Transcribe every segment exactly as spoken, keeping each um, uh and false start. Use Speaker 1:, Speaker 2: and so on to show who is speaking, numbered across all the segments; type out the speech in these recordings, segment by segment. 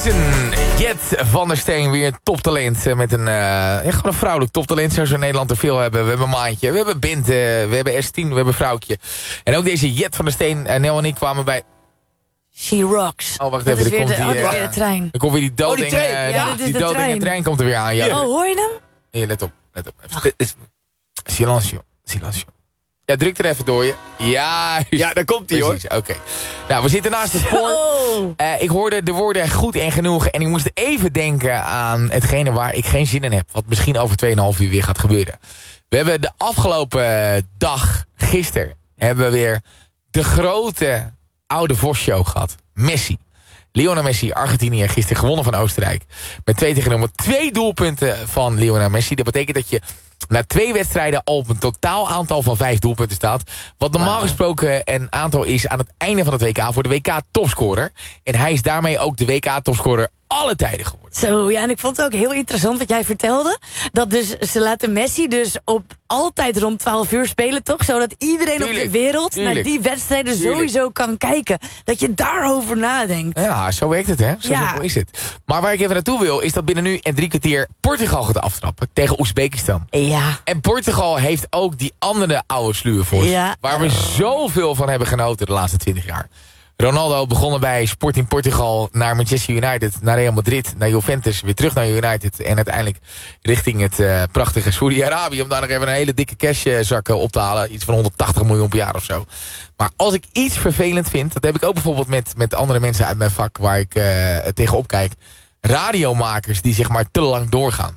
Speaker 1: Reason. Jet van der Steen, weer een toptalent. Met een, uh, echt gewoon een vrouwelijk toptalent, zoals we in Nederland er veel hebben. We hebben Maantje, we hebben Bint, uh, we hebben S tien, we hebben Vrouwtje. En ook deze Jet van der Steen, uh, Nel en ik kwamen bij...
Speaker 2: She rocks.
Speaker 1: Oh, wacht
Speaker 2: dat
Speaker 1: even, er komt
Speaker 2: de,
Speaker 1: die,
Speaker 2: oh,
Speaker 1: uh,
Speaker 2: de trein.
Speaker 1: Er komt weer die dooding,
Speaker 3: oh, die trein.
Speaker 1: uh,
Speaker 2: Ja,
Speaker 1: die,
Speaker 2: dit is
Speaker 1: die
Speaker 2: de
Speaker 1: dooding
Speaker 2: trein.
Speaker 1: en trein komt er weer aan. Ja.
Speaker 2: Oh, hoor je hem?
Speaker 1: Hier, let op, let op. Silencio, silencio. Ja, druk er even door je. Ja,
Speaker 3: ja daar komt hij hoor.
Speaker 1: Oké. Okay. Nou, we zitten naast het spoor.
Speaker 2: Oh.
Speaker 1: Uh, ik hoorde de woorden goed en genoeg. En ik moest even denken aan hetgene waar ik geen zin in heb. Wat misschien over twee komma vijf uur weer gaat gebeuren. We hebben de afgelopen dag, gisteren, hebben we weer de grote oude Vos-show gehad. Messi. Lionel Messi, Argentinië, gisteren gewonnen van Oostenrijk. Met twee tegen nul. Twee doelpunten van Lionel Messi. Dat betekent dat je na twee wedstrijden al op een totaal aantal van vijf doelpunten staat. Wat normaal gesproken een aantal is aan het einde van het W K voor de W K-topscorer. En hij is daarmee ook de W K-topscorer alle tijden geworden.
Speaker 2: Zo, ja, en ik vond het ook heel interessant wat jij vertelde. Dat dus, ze laten Messi dus op altijd rond twaalf uur spelen, toch? Zodat iedereen tuurlijk, op de wereld tuurlijk. naar die wedstrijden tuurlijk. sowieso kan kijken. Dat je daarover nadenkt.
Speaker 1: Ja, zo werkt het, hè? Zo ja. is het. Maar waar ik even naartoe wil, is dat binnen nu en drie kwartier Portugal gaat aftrappen tegen Oezbekistan.
Speaker 2: Ja.
Speaker 1: En Portugal heeft ook die andere oude sluwe voor
Speaker 2: ja.
Speaker 1: waar we zoveel van hebben genoten de laatste twintig jaar. Ronaldo begonnen bij Sporting Portugal, naar Manchester United, naar Real Madrid, naar Juventus, weer terug naar United en uiteindelijk richting het uh, prachtige Saudi-Arabië om daar nog even een hele dikke cashzak op te halen. Iets van honderdtachtig miljoen per jaar of zo. Maar als ik iets vervelend vind, dat heb ik ook bijvoorbeeld met, met andere mensen uit mijn vak waar ik uh, tegenop kijk, radiomakers die zeg maar te lang doorgaan.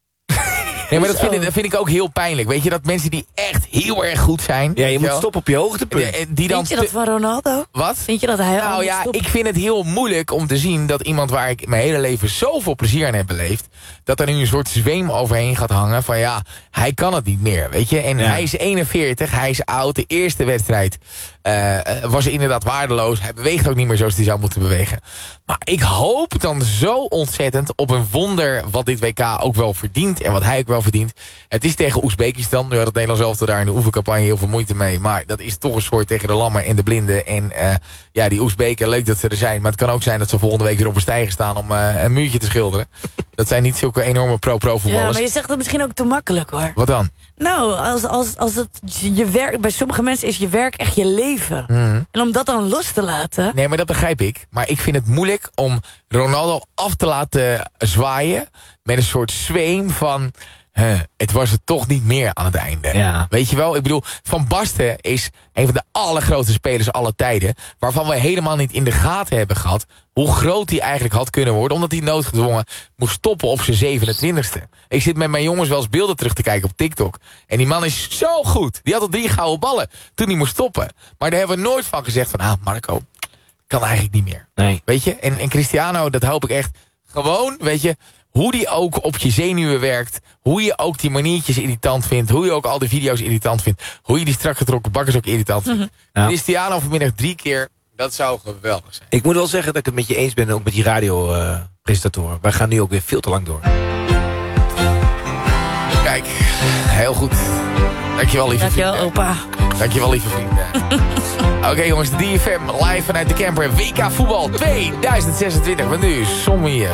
Speaker 1: Nee, maar dat vind, ik, dat vind ik ook heel pijnlijk. Weet je, dat mensen die echt heel erg goed zijn...
Speaker 3: Ja, je moet
Speaker 1: wel,
Speaker 3: stoppen op je hoogtepunt.
Speaker 1: Die, die dan
Speaker 2: vind je dat van Ronaldo?
Speaker 1: Wat?
Speaker 2: Vind je dat hij
Speaker 1: Nou ja, stoppen? Ik vind het heel moeilijk om te zien dat iemand waar ik mijn hele leven zoveel plezier aan heb beleefd, dat er nu een soort zweem overheen gaat hangen van ja, hij kan het niet meer, weet je. En ja. hij is eenenveertig, hij is oud. De eerste wedstrijd uh, was inderdaad waardeloos. Hij beweegt ook niet meer zoals hij zou moeten bewegen. Maar ik hoop dan zo ontzettend op een wonder wat dit W K ook wel verdient en wat hij ook wel verdient. Het is tegen Oezbekistan. Nu had het Nederlands elftal daar in de oefencampagne heel veel moeite mee. Maar dat is toch een soort tegen de lammer en de blinden. En uh, ja, die Oezbeken, leuk dat ze er zijn. Maar het kan ook zijn dat ze volgende week weer op een steiger staan om uh, een muurtje te schilderen. Dat zijn niet zulke enorme pro-pro-voetballers.
Speaker 2: Ja, maar je zegt het misschien ook te makkelijk hoor.
Speaker 1: Wat dan?
Speaker 2: Nou, als, als, als het je werk, bij sommige mensen is je werk echt je leven. Mm. En om dat dan los te laten...
Speaker 1: Nee, maar dat begrijp ik. Maar ik vind het moeilijk om Ronaldo af te laten zwaaien met een soort zweem van... Huh, het was het toch niet meer aan het einde. Ja. Weet je wel? Ik bedoel, Van Basten is een van de allergrootste spelers aller tijden, waarvan we helemaal niet in de gaten hebben gehad hoe groot hij eigenlijk had kunnen worden, omdat hij noodgedwongen moest stoppen op zijn zevenentwintigste. Ik zit met mijn jongens wel eens beelden terug te kijken op TikTok. En die man is zo goed. Die had al drie gouden ballen toen hij moest stoppen. Maar daar hebben we nooit van gezegd van, ah Marco, kan eigenlijk niet meer.
Speaker 3: Nee.
Speaker 1: Weet je? En, en Cristiano, dat hoop ik echt gewoon, weet je, hoe die ook op je zenuwen werkt, hoe je ook die maniertjes irritant vindt, hoe je ook al die video's irritant vindt, hoe je die strak getrokken bakkers ook irritant vindt. Mm-hmm. Ja. Cristiano vanmiddag drie keer, dat zou geweldig zijn.
Speaker 3: Ik moet wel zeggen dat ik het met je eens ben, ook met die radiopresentatoren. Uh, Wij gaan nu ook weer veel te lang door.
Speaker 1: Kijk, heel goed. Dankjewel, lieve
Speaker 2: Dankjewel,
Speaker 1: vrienden.
Speaker 2: opa.
Speaker 1: Dankjewel, lieve vrienden. Oké okay, jongens, de D F M live vanuit de camper W K voetbal tweeduizend zesentwintig. Met nu Sommier.